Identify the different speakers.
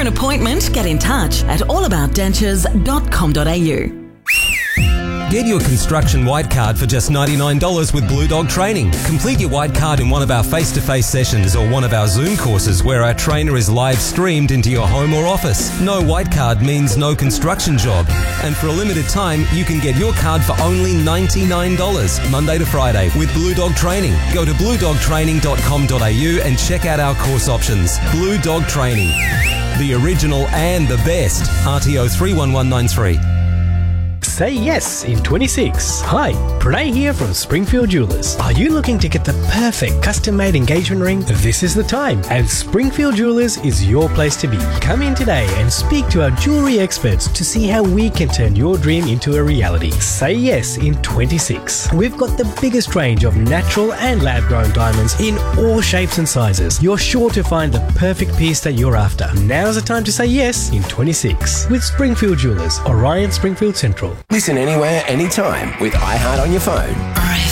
Speaker 1: appointment, get in touch at allaboutdentures.com.au.
Speaker 2: Get your construction white card for just $99 with Blue Dog Training. Complete your white card in one of our face-to-face sessions or one of our Zoom courses where our trainer is live streamed into your home or office. No white card means no construction job. And for a limited time, you can get your card for only $99, Monday to Friday, with Blue Dog Training. Go to bluedogtraining.com.au and check out our course options. Blue Dog Training. The original and the best. RTO 31193.
Speaker 3: Say yes in 26. Hi, Pranay here from Springfield Jewelers. Are you looking to get the perfect custom-made engagement ring? This is the time, and Springfield Jewelers is your place to be. Come in today and speak to our jewellery experts to see how we can turn your dream into a reality. Say yes in 26. We've got the biggest range of natural and lab-grown diamonds in all shapes and sizes. You're sure to find the perfect piece that you're after. Now's the time to say yes in 26 with Springfield Jewelers, Orion Springfield Central.
Speaker 4: Listen anywhere, anytime with iHeart on your phone.